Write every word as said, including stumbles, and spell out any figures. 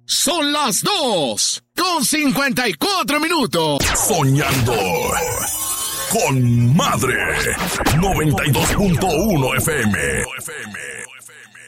Son las dos con cincuenta y cuatro minutos. Soñando con Madre. noventa y dos punto uno F M.